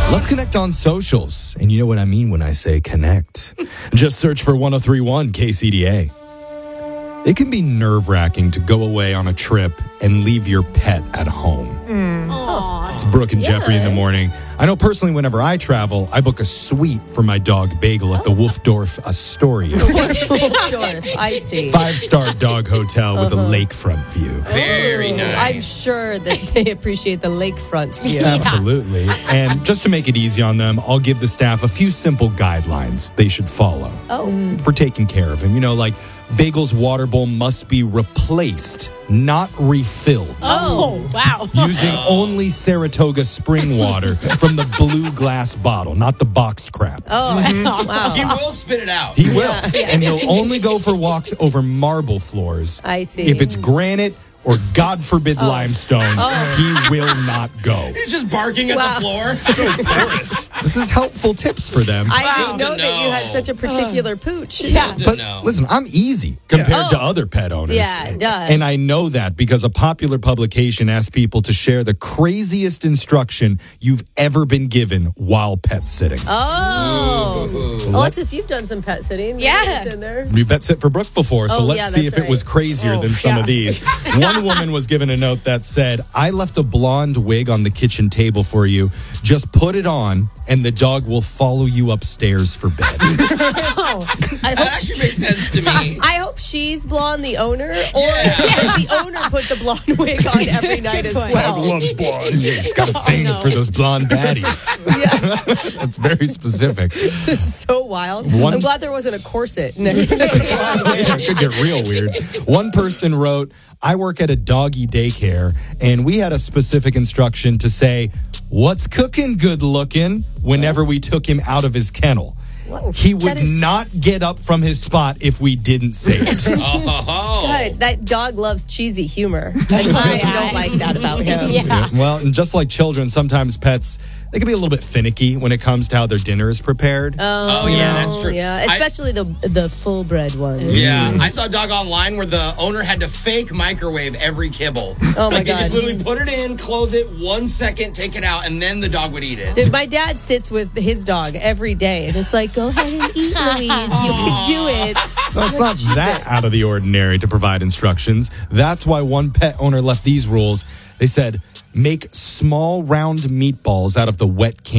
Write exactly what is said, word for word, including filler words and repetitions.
Let's connect on socials. And you know what I mean when I say connect. Just search for one oh three point one K C D A. It can be nerve-wracking to go away on a trip and leave your pet at home. Aww. It's Brooke and Yeah. Jeffrey in the morning. I know personally whenever I travel, I book a suite for my dog Bagel at the Wolfdorf Astoria. Wolfdorf, I see. Five-star dog hotel with Uh-huh. a lakefront view. Very Ooh, nice. I'm sure that they appreciate the lakefront view. Absolutely. And just to make it easy on them, I'll give the staff a few simple guidelines they should follow Oh. for taking care of him. You know, like Bagel's water bowl must be replaced, not refilled. Oh, wow. Using only Saratoga spring water from the blue glass bottle, not the boxed crap. Oh, He wow. will spit it out. He will. And he'll only go for walks over marble floors. I see. If it's granite or, God forbid, limestone, he will not go. He's just barking at Wow. the floor. So porous. This is helpful tips for them. I Wow. didn't know Good to that you know. had such a particular pooch. Yeah. Good to But know. listen, I'm easy compared to Oh. other pet owners. Yeah, duh. And I know that because a popular publication asked people to share the craziest instruction you've ever been given while pet sitting. Oh. Alexis, you've done some pet sitting. Yeah. It's in there. We pet sit for Brooke before, so Oh, let's yeah, see that's if it was right. crazier Oh, than some yeah. of these. One woman was given a note that said, I left a blonde wig on the kitchen table for you. Just put it on, and the dog will follow you upstairs for bed. Oh. I That hope, actually she, makes sense to me. I hope she's blonde, the owner, or Yeah. does the owner put the blonde wig on every night as point. well? loves blondes. He's got a thing no. for those blonde baddies. Yeah, That's very specific. this is so wild. One- I'm glad there wasn't a corset next to the blonde wig. Yeah, it could get real weird. One person wrote, I work at a doggy daycare, and we had a specific instruction to say, what's cooking good looking whenever we took him out of his kennel. He would That is- not get up from his spot if we didn't say it. Oh. God, that dog loves cheesy humor. And I don't like that about him. Yeah. Well, and just like children, sometimes pets, they can be a little bit finicky when it comes to how their dinner is prepared. Oh, yeah, that's true. Yeah, I- especially the the full bred ones. Yeah, I saw a dog online where the owner had to fake microwave every kibble. Oh, my like They just God. literally put it in, close it, one second, take it out, and then the dog would eat it. Dude, my dad sits with his dog every day and it's like, go ahead and eat, Louise. You can do it. So it's not that out of the ordinary to provide instructions. That's why one pet owner left these rules. They said, make small round meatballs out of the wet can.